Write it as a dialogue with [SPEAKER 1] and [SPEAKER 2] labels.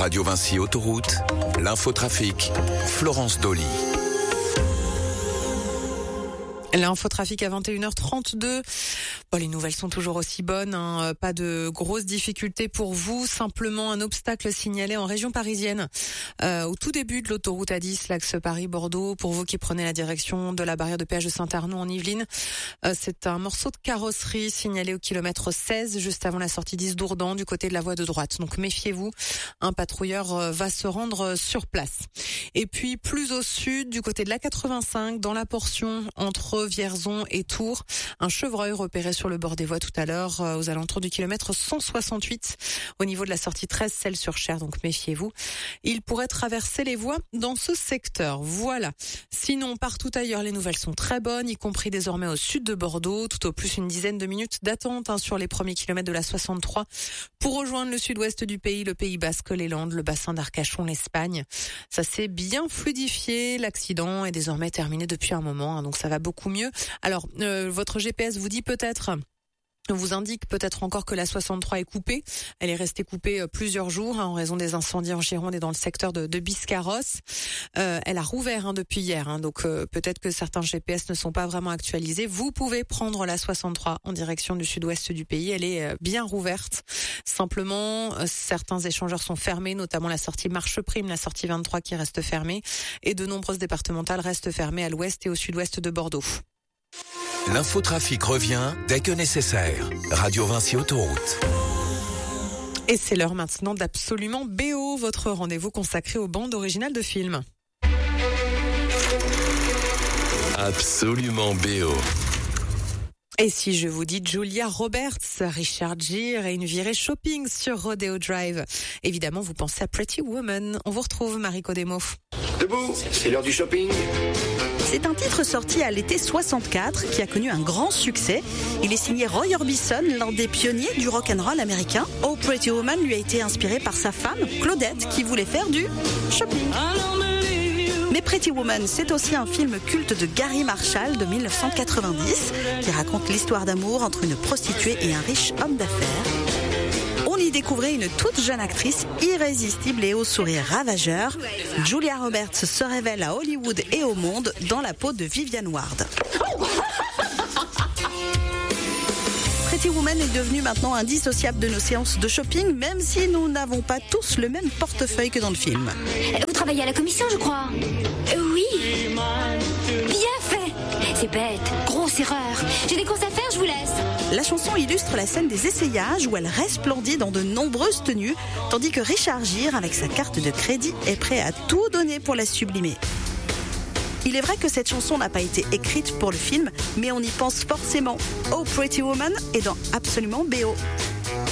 [SPEAKER 1] Radio Vinci Autoroute, l'infotrafic, Florence Dolly.
[SPEAKER 2] L'infotrafic à 21h32. Bon, les nouvelles sont toujours aussi bonnes, hein. Pas de grosses difficultés pour vous. Simplement un obstacle signalé en région parisienne au tout début de l'autoroute A10, l'axe Paris-Bordeaux. Pour vous qui prenez la direction de la barrière de péage de Saint-Arnaud en Yvelines, c'est un morceau de carrosserie signalé au kilomètre 16, juste avant la sortie 10 d'Ourdan, du côté de la voie de droite. Donc méfiez-vous, un patrouilleur va se rendre sur place. Et puis plus au sud, du côté de la 85, dans la portion entre Vierzon et Tours, un chevreuil repéré sur le bord des voies tout à l'heure, aux alentours du kilomètre 168, au niveau de la sortie 13, Celles-sur-Cher, donc méfiez-vous. Il pourrait traverser les voies dans ce secteur. Voilà. Sinon, partout ailleurs, les nouvelles sont très bonnes, y compris désormais au sud de Bordeaux, tout au plus une dizaine de minutes d'attente sur les premiers kilomètres de la 63 pour rejoindre le sud-ouest du pays, le Pays Basque, les Landes, le bassin d'Arcachon, l'Espagne. Ça s'est bien fluidifié, l'accident est désormais terminé depuis un moment, donc ça va beaucoup mieux. Alors, votre GPS vous dit peut-être, vous indique peut-être encore que la 63 est coupée. Elle est restée coupée plusieurs jours en raison des incendies en Gironde et dans le secteur de Biscarrosse. Elle a rouvert depuis hier, donc peut-être que certains GPS ne sont pas vraiment actualisés. Vous pouvez prendre la 63 en direction du sud-ouest du pays. Elle est bien rouverte. Simplement, certains échangeurs sont fermés, notamment la sortie Marcheprime, la sortie 23 qui reste fermée, et de nombreuses départementales restent fermées à l'ouest et au sud-ouest de Bordeaux.
[SPEAKER 1] L'infotrafic revient dès que nécessaire. Radio Vinci Autoroute.
[SPEAKER 2] Et c'est l'heure maintenant d'Absolument BO, votre rendez-vous consacré aux bandes originales de films.
[SPEAKER 1] Absolument BO.
[SPEAKER 2] Et si je vous dis Julia Roberts, Richard Gere et une virée shopping sur Rodeo Drive, évidemment vous pensez à Pretty Woman. On vous retrouve, Marie Codemo.
[SPEAKER 3] Debout, c'est l'heure du shopping.
[SPEAKER 4] C'est un titre sorti à l'été 64 qui a connu un grand succès. Il est signé Roy Orbison, l'un des pionniers du rock'n'roll américain. Oh Pretty Woman lui a été inspiré par sa femme, Claudette, qui voulait faire du shopping. Mais Pretty Woman, c'est aussi un film culte de Gary Marshall de 1990 qui raconte l'histoire d'amour entre une prostituée et un riche homme d'affaires. On y découvrait une toute jeune actrice irrésistible et au sourire ravageur. Julia Roberts se révèle à Hollywood et au monde dans la peau de Vivian Ward. Pretty Woman est devenue maintenant indissociable de nos séances de shopping, même si nous n'avons pas tous le même portefeuille que dans le film.
[SPEAKER 5] Vous travaillez à la commission, je crois. Oui. Bien fait. C'est bête. Grosse erreur. J'ai des courses à faire, je vous laisse.
[SPEAKER 4] La chanson illustre la scène des essayages où elle resplendit dans de nombreuses tenues, tandis que Richard Gere, avec sa carte de crédit, est prêt à tout donner pour la sublimer. Il est vrai que cette chanson n'a pas été écrite pour le film, mais on y pense forcément. Oh Pretty Woman est dans Absolument BO.